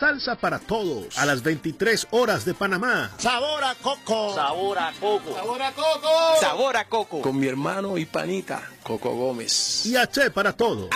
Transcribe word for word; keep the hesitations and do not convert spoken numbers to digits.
salsa para todos. A las veintitrés horas de Panamá. Sabor a coco. Sabor a coco. Sabor a coco. Sabor a coco. Con mi hermano y panita, Coco Gómez. Y H para todo.